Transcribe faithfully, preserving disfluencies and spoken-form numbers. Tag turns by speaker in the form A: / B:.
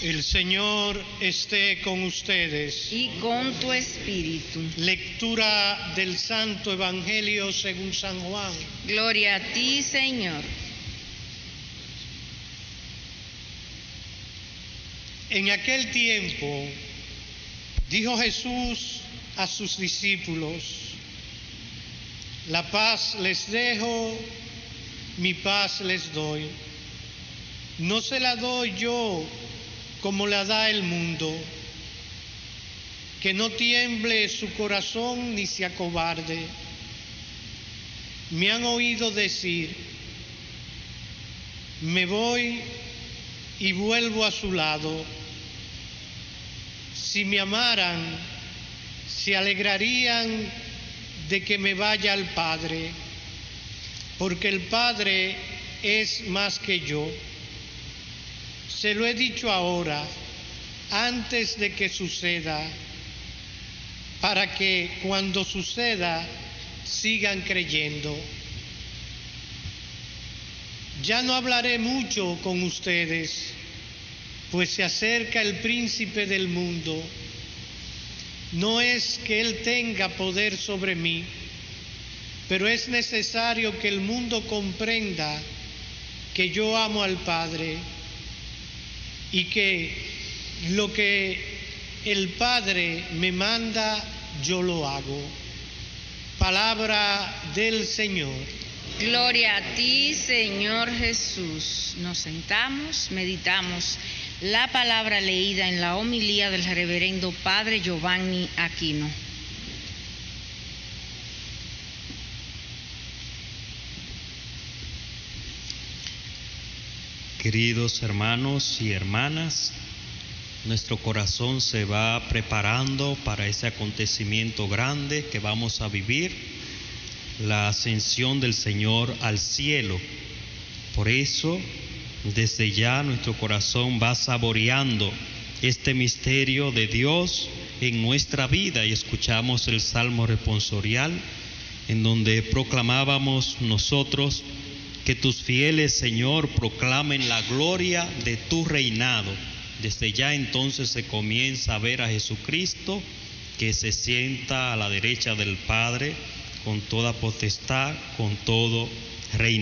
A: El Señor esté con ustedes.
B: Y con tu espíritu.
A: Lectura del Santo Evangelio según San Juan.
B: Gloria a ti, Señor.
A: En aquel tiempo dijo Jesús a sus discípulos: la paz les dejo, mi paz les doy. No se la doy yo como la da el mundo. Que no tiemble su corazón ni se acobarde. Me han oído decir: me voy y vuelvo a su lado. Si me amaran, se alegrarían de que me vaya al Padre, porque el Padre es más que yo. Se lo he dicho ahora, antes de que suceda, para que cuando suceda sigan creyendo. Ya no hablaré mucho con ustedes, pues se acerca el príncipe del mundo. No es que él tenga poder sobre mí, pero es necesario que el mundo comprenda que yo amo al Padre y que lo que el Padre me manda, yo lo hago. Palabra del Señor.
B: Gloria a ti, Señor Jesús. Nos sentamos, meditamos la palabra leída en la homilía del reverendo Padre Giovanni Aquino.
C: Queridos hermanos y hermanas, nuestro corazón se va preparando para ese acontecimiento grande que vamos a vivir, la ascensión del Señor al cielo. Por eso, desde ya nuestro corazón va saboreando este misterio de Dios en nuestra vida, y escuchamos el Salmo responsorial en donde proclamábamos nosotros: que tus fieles, Señor, proclamen la gloria de tu reinado. Desde ya entonces se comienza a ver a Jesucristo que se sienta a la derecha del Padre con toda potestad, con todo reinado.